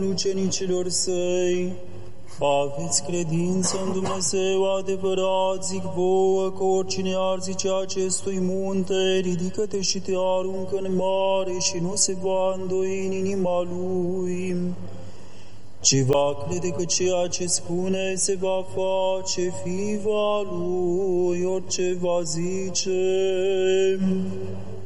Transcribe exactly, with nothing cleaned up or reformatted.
ucenicilor săi: aveți credință în Dumnezeu adevărat, zic vouă, că oricine ar zice acestui munte, ridică-te și te aruncă în mare, și nu se va îndoi în inima lui, ci va crede că ceea ce spune se va face, fiva lui orice va zice.